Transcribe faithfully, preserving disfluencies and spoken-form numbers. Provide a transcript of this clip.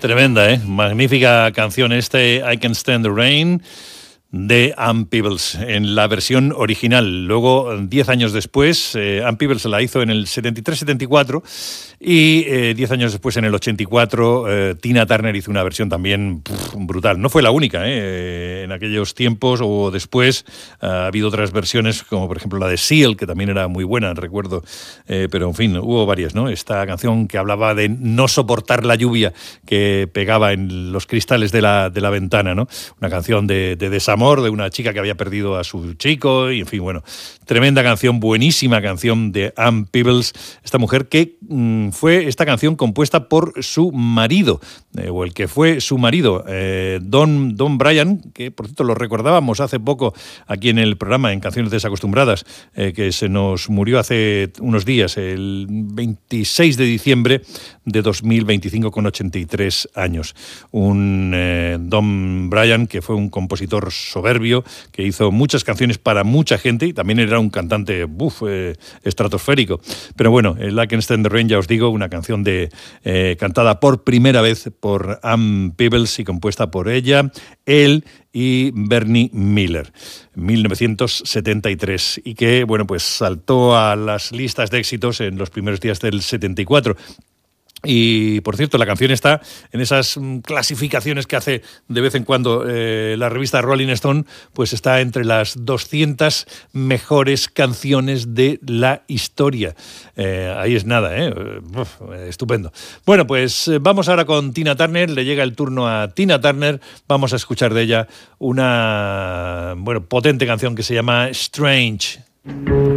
Tremenda, ¿eh? Magnífica canción este, I Can't Stand the Rain, de Ann Peebles, en la versión original. Luego, diez años después, eh, Ann Peebles la hizo en el setenta y tres setenta y cuatro y eh, diez años después, en el ochenta y cuatro, eh, Tina Turner hizo una versión también pff, brutal. No fue la única, ¿eh? En aquellos tiempos o después eh, ha habido otras versiones, como por ejemplo la de Seal, que también era muy buena, recuerdo. Eh, pero en fin, hubo varias, ¿no? Esta canción que hablaba de no soportar la lluvia que pegaba en los cristales de la, de la ventana, ¿no? Una canción de, de desamor, de una chica que había perdido a su chico, y en fin, bueno, tremenda canción, buenísima canción de Ann Peebles, esta mujer que mmm, fue esta canción compuesta por su marido, eh, o el que fue su marido, eh, Don, Don Bryan, que por cierto lo recordábamos hace poco aquí en el programa, en Canciones Desacostumbradas, eh, que se nos murió hace unos días, el veintiséis de diciembre de dos mil veinticinco, con ochenta y tres años. Un eh, Don Bryan que fue un compositor soberbio, que hizo muchas canciones para mucha gente y también era un cantante buf, eh, estratosférico. Pero bueno, el I Can't Stand the Rain, ya os digo, una canción de eh, cantada por primera vez por Ann Peebles y compuesta por ella, él y Bernie Miller, en mil novecientos setenta y tres, y que, bueno, pues saltó a las listas de éxitos en los primeros días del setenta y cuatro. Y, por cierto, la canción está en esas clasificaciones que hace de vez en cuando eh, la revista Rolling Stone, pues está entre las doscientas mejores canciones de la historia. Eh, ahí es nada, ¿eh? Uf, estupendo. Bueno, pues vamos ahora con Tina Turner. Le llega el turno a Tina Turner. Vamos a escuchar de ella una, bueno, potente canción que se llama Strange.